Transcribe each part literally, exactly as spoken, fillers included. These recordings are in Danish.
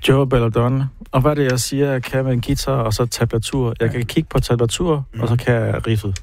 Joe Belladonna. Og hvad er det, jeg siger, jeg kan med en guitar og så tastatur? Jeg kan kigge på tastatur, mm. og så kan jeg riffet.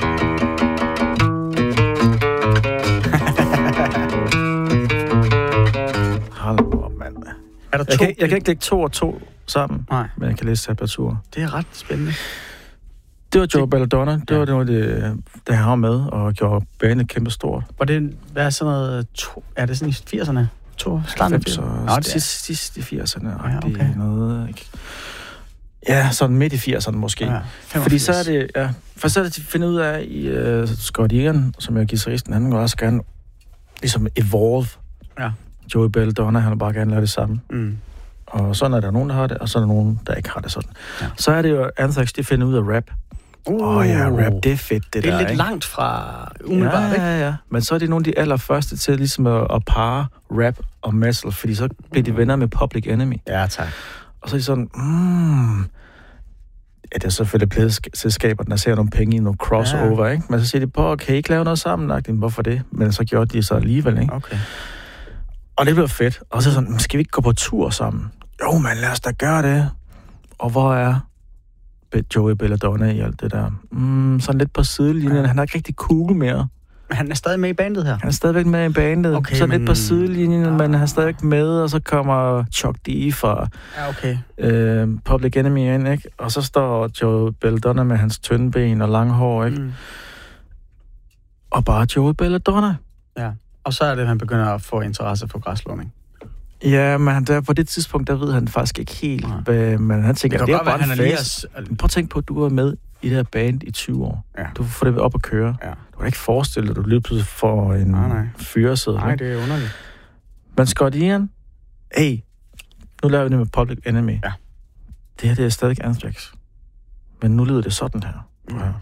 Hold op, mand. Er der to? Jeg kan, jeg kan ikke lægge to og to sammen, Nej. men jeg kan læse tastatur. Det er ret spændende. Det var Joe Belladonna. Det ja. var det, det, det han var med og gjorde bandet kæmpe stort. Var det, hvad er sådan noget, to, er det sådan i firserne? To, halvfemserne, sidst, sidst i firserne. Ja, okay. Noget, ikke? Ja, sådan midt i firserne måske. Ja, fordi så er det, ja, for så er det at finde ud af, i uh, Scott Ian, som er guitaristen, han vil også gerne ligesom evolve. Ja. Joey Belladonna, han vil bare gerne lave det samme. Mm. Og sådan er der nogen, der har det, og så er der nogen, der ikke har det sådan. Ja. Så er det jo Anthrax, de finder ud af rap. Åh uh, oh, ja, rap, det er fedt, det, det der, er lidt ikke? langt fra umiddelbart, ja, ikke? Ja, ja, men så er det nogle af de allerførste til ligesom at, at parre rap og metal, fordi så bliver de venner med Public Enemy. Ja, tak. Og så er de sådan, mm, ja, det er selvfølgelig pladselskaber, der ser nogle penge i nogle crossover, ja. Ikke? Men så siger de, på, kan I ikke lave noget sammen? Hvorfor det? Men så gjorde de så alligevel, ikke? Okay. Og det blev fedt. Og så sådan, skal vi ikke gå på tur sammen? Jo, men lad os da gøre det. Og hvor er Joey Belladonna i alt det der? Mm, sådan lidt på sidelinjen. Ja. Han er ikke rigtig cool mere. Men han er stadig med i bandet her? Han er stadigvæk med i bandet. Okay, så men... lidt på sidelinjen, ah. men han er stadigvæk med, og så kommer Chuck D fra ja, okay. øh, Public Enemy ind, ikke? Og så står Joey Belladonna med hans tynde ben og lange hår, ikke? Mm. Og bare Joey Belladonna. Ja, og så er det, at han begynder at få interesse for græsslåning. Ja, men der, på det tidspunkt, der ved han faktisk ikke helt, ja. hvad, men han tænker, det, det er bare en fest. Prøv at tænke på, at du var med i det her band i tyve år. Ja. Du får det op at køre. Ja. Du kan ikke forestille dig, at du lige pludselig får en fyresæde. Nej, det er underligt. Men Scott Ian, hey, nu laver vi det med Public Enemy. Ja. Det her, det er stadig Anthrax. Men nu lyder det sådan her. Mm. Ja.